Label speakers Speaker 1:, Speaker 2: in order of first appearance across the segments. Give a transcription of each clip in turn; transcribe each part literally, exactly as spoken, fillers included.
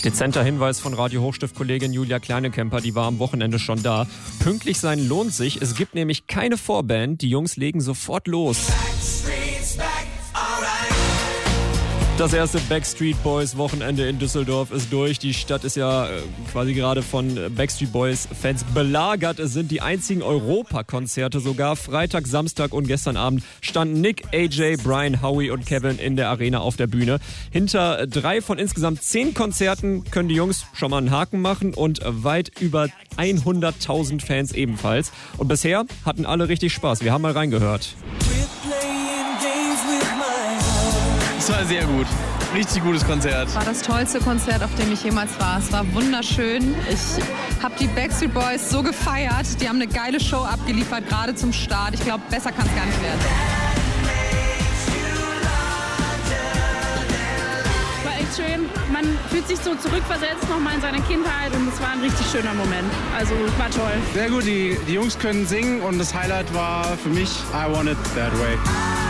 Speaker 1: Dezenter Hinweis von Radio Hochstift-Kollegin Julia Kleinekemper, die war am Wochenende schon da. Pünktlich sein lohnt sich, es gibt nämlich keine Vorband, die Jungs legen sofort los. Das erste Backstreet Boys Wochenende in Düsseldorf ist durch. Die Stadt ist ja äh, quasi gerade von Backstreet Boys Fans belagert. Es sind die einzigen Europakonzerte sogar. Freitag, Samstag und gestern Abend standen Nick, A J, Brian, Howie und Kevin in der Arena auf der Bühne. Hinter drei von insgesamt zehn Konzerten können die Jungs schon mal einen Haken machen und weit über hunderttausend Fans ebenfalls. Und bisher hatten alle richtig Spaß. Wir haben mal reingehört.
Speaker 2: Es war sehr gut. Richtig gutes Konzert.
Speaker 3: War das tollste Konzert, auf dem ich jemals war. Es war wunderschön. Ich habe die Backstreet Boys so gefeiert. Die haben eine geile Show abgeliefert, gerade zum Start. Ich glaube, besser kann es gar nicht werden.
Speaker 4: War echt schön. Man fühlt sich so zurückversetzt nochmal in seine Kindheit und es war ein richtig schöner Moment. Also war toll.
Speaker 2: Sehr gut, die, die Jungs können singen und das Highlight war für mich I Want It That Way.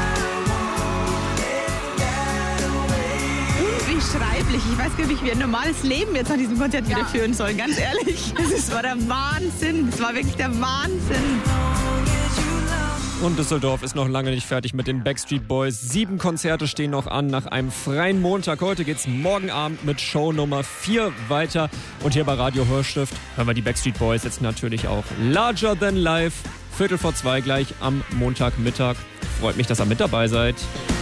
Speaker 5: Unbeschreiblich. Ich weiß gar nicht, wie wir ein normales Leben jetzt nach diesem Konzert wieder führen sollen. Ganz ehrlich. Das war der Wahnsinn. Das war wirklich der Wahnsinn.
Speaker 1: Und Düsseldorf ist noch lange nicht fertig mit den Backstreet Boys. Sieben Konzerte stehen noch an nach einem freien Montag. Heute geht's morgen Abend mit Show Nummer vier weiter. Und hier bei Radio Hörstift hören wir die Backstreet Boys jetzt natürlich auch. Larger Than Life. Viertel vor zwei gleich am Montagmittag. Freut mich, dass ihr mit dabei seid.